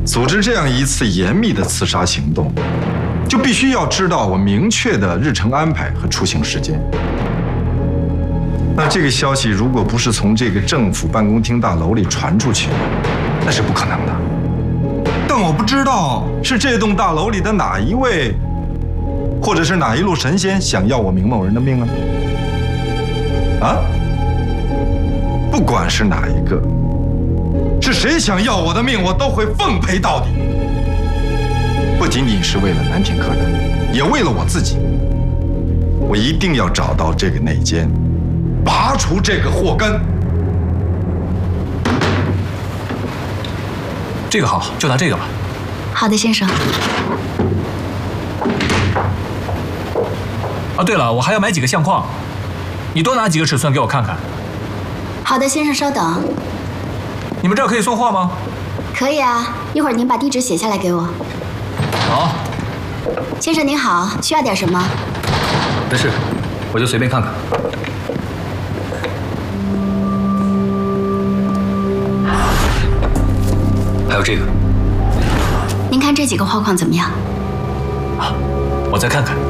组织这样一次严密的刺杀行动，就必须要知道我明确的日程安排和出行时间。那这个消息如果不是从这个政府办公厅大楼里传出去，那是不可能的。但我不知道是这栋大楼里的哪一位，或者是哪一路神仙想要我明某人的命啊？啊？不管是哪一个，是谁想要我的命，我都会奉陪到底。不仅仅是为了南田客人，也为了我自己。我一定要找到这个内奸，拔除这个祸根。 这个好，就拿这个吧。 好的，先生。 啊，对了，我还要买几个相框，你多拿几个尺寸给我看看。 好的，先生，稍等。 你们这儿可以送货吗？ 可以啊，一会儿您把地址写下来给我。 好。 先生您好，需要点什么？ 没事，我就随便看看。还有这个。 您看这几个画框怎么样？ 啊，我再看看。